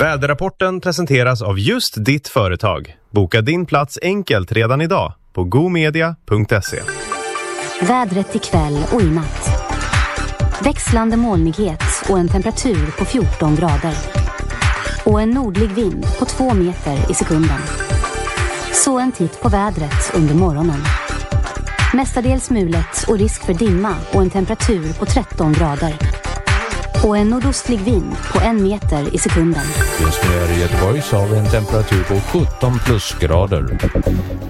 Väderrapporten presenteras av just ditt företag. Boka din plats enkelt redan idag på gomedia.se. Vädret ikväll och i natt. Växlande molnighet och en temperatur på 14 grader. Och en nordlig vind på 2 meter i sekunden. Så en titt på vädret under morgonen. Mestadels mulet och risk för dimma och en temperatur på 13 grader. Och en nordostlig vind på 1 meter i sekunden. Just nu är det Göteborg så har vi en temperatur på 17 plusgrader.